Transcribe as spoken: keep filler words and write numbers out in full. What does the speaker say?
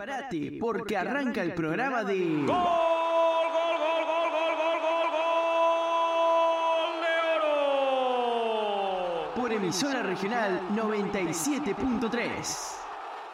Prepárate, porque arranca el programa de... ¡Gol, gol, gol, gol, gol, gol, gol, gol de oro! Por emisora regional noventa y siete punto tres.